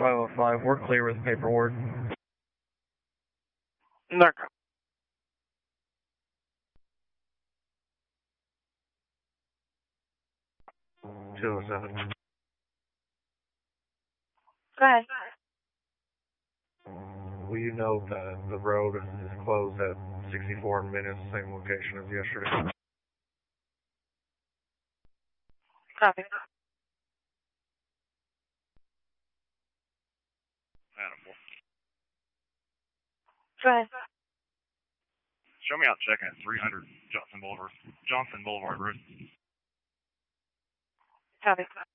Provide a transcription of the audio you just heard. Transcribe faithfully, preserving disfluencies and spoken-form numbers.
five oh five, we're clear with paperwork. Narco. two oh seven. Go ahead. Will you know that the road is closed at sixty-four minutes, same location as yesterday? Copy. Animal. Go ahead. Show me out checking at three hundred Johnson Boulevard, Johnson Boulevard Road. Copy.